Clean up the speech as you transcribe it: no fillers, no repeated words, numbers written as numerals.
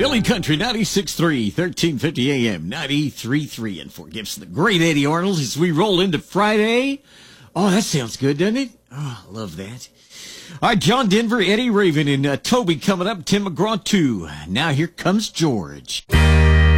Philly Country 96.3, 1350 AM, 93.3 in Fort Gibson. The great Eddie Arnold as we roll into Friday. Oh, that sounds good, doesn't it? Oh, I love that. All right, John Denver, Eddie Raven, and Toby coming up. Tim McGraw, too. Now here comes George.